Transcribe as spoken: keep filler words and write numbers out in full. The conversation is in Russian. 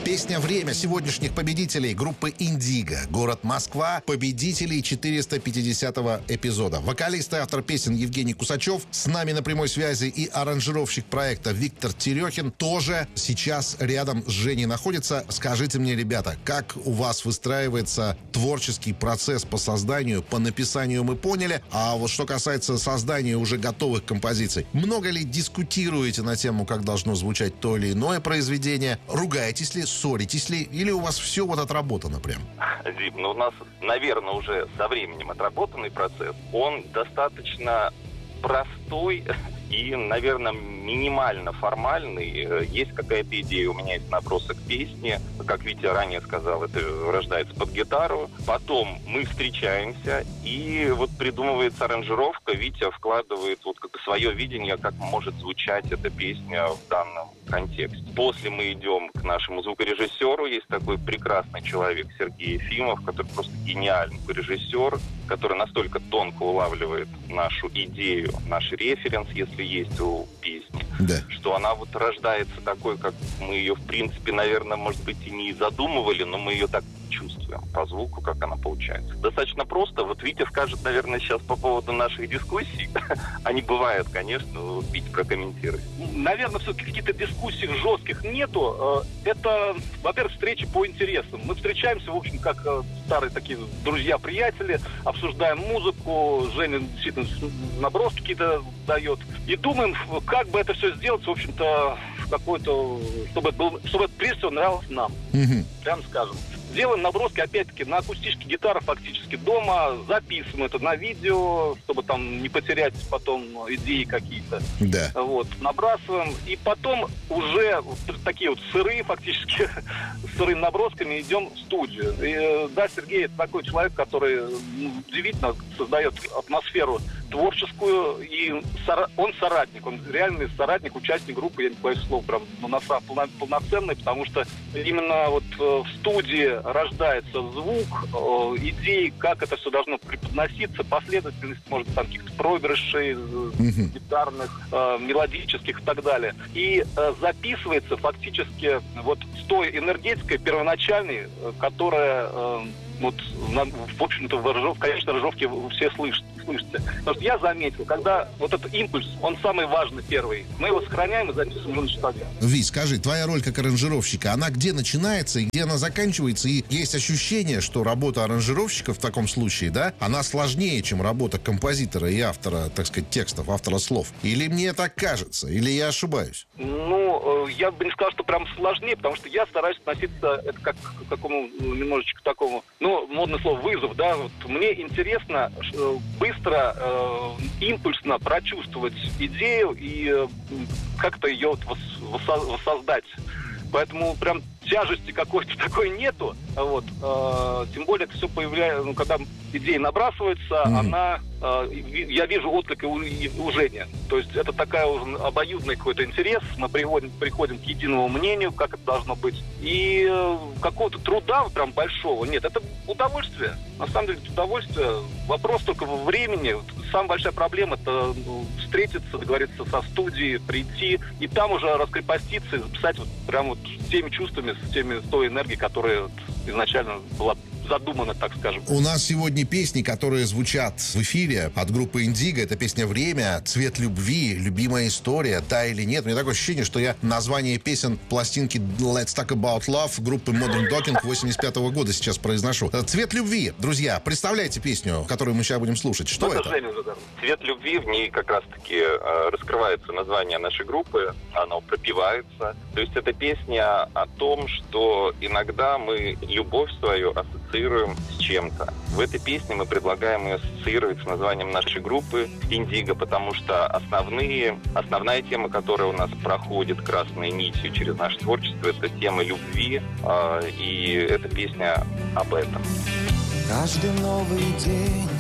Песня «Время» сегодняшних победителей группы «Индиго». Город Москва. Победителей четыреста пятидесятого эпизода. Вокалист и автор песен Евгений Кусачев. С нами на прямой связи и аранжировщик проекта Виктор Терехин тоже сейчас рядом с Женей находится. Скажите мне, ребята, как у вас выстраивается творческий процесс по созданию, по написанию мы поняли, а вот что касается создания уже готовых композиций, много ли дискутируете на тему, как должно звучать то или иное произведение? Ругаетесь ли, ссоритесь ли, или у вас все вот отработано прям? Дим, ну у нас, наверное, уже со временем отработанный процесс. Он достаточно простой и, наверное, минимально формальный. Есть какая-то идея, у меня есть набросок песни. Как Витя ранее сказал, это рождается под гитару. Потом мы встречаемся, и вот придумывается аранжировка. Витя вкладывает вот как бы свое видение, как может звучать эта песня в данном контексте. После мы идем к нашему звукорежиссеру. Есть такой прекрасный человек Сергей Ефимов, который просто гениальный режиссер, который настолько тонко улавливает нашу идею, наш референс, если есть у песни, да, что она вот рождается такой, как мы ее, в принципе, наверное, может быть, и не задумывали, но мы ее так чувствуем по звуку, как она получается. Достаточно просто. Вот Витя скажет, наверное, сейчас по поводу наших дискуссий. Они бывают, конечно. Вот Витя прокомментирует. Наверное, все-таки каких-то дискуссий жестких нету. Это, во-первых, встречи по интересам. Мы встречаемся, в общем, как старые такие друзья-приятели, обсуждаем музыку, Женя действительно наброски какие-то дает. И думаем, как бы это все сделать, в общем-то, какой-то, чтобы это было, чтобы это прежде всего нравилось нам. Угу. Прям скажем. Делаем наброски, опять-таки, на акустические гитары фактически дома, записываем это на видео, чтобы там не потерять потом идеи какие-то. Да. Вот, набрасываем, и потом уже такие вот сырые, фактически, с сырыми набросками идем в студию. И, да, Сергей — это такой человек, который удивительно создает атмосферу творческую, и сора... он соратник, он реальный соратник, участник группы, я не боюсь слова, прям ну, на самом полно... полноценный, потому что именно вот э, в студии рождается звук, э, идеи, как это все должно преподноситься, последовательность, может, там каких-то проигрышей, mm-hmm. гитарных, э, мелодических и так далее. И э, записывается фактически вот с той энергетикой первоначальной, э, которая э, вот, на, в общем-то, в, аранжировке, конечно, аранжировки все слышат. Слышите. Потому что я заметил, когда вот этот импульс, он самый важный первый, мы его сохраняем и записываем его на частоте. Ви, скажи, твоя роль как аранжировщика, она где начинается и где она заканчивается? И есть ощущение, что работа аранжировщика в таком случае, да, она сложнее, чем работа композитора и автора, так сказать, текстов, автора слов? Или мне так кажется? Или я ошибаюсь? Ну, я бы не сказал, что прям сложнее, потому что я стараюсь относиться это как к такому, немножечко такому, ну, модное слово, вызов, да. Вот мне интересно быстро быстро, э, импульсно прочувствовать идею и э, как-то ее вот вос- воссоздать. Поэтому прям тяжести какой-то такой нету. Вот. Э, тем более это все появляется, ну, когда идея набрасывается, mm-hmm. она, э, я вижу отклик и у, и у Жени. То есть это такая уже обоюдный какой-то интерес. Мы приходим, приходим к единому мнению, как это должно быть. И э, какого-то труда прям большого нет. Это удовольствие. На самом деле это удовольствие. Вопрос только во времени. Самая большая проблема — это ну, встретиться, договориться со студией, прийти и там уже раскрепоститься и записать вот прям вот с теми чувствами, с теми, с той энергией, которая вот изначально была задумано, так скажем. У нас сегодня песни, которые звучат в эфире от группы «Индиго». Это песня «Время», «Цвет любви», «Любимая история», «Да или нет». У меня такое ощущение, что я название песен пластинки «Let's Talk About Love» группы Modern Talking восемьдесят пятого года сейчас произношу. «Цвет любви». Друзья, представляете песню, которую мы сейчас будем слушать? Что это? это? «Цвет любви», в ней как раз-таки э, раскрывается название нашей группы, оно пропевается. То есть это песня о том, что иногда мы любовь свою ассоциируем с чем-то. В этой песне мы предлагаем ее ассоциировать с названием нашей группы «Индиго», потому что основные, основная тема, которая у нас проходит красной нитью через наше творчество, это тема любви, э, и эта песня об этом. Каждый новый день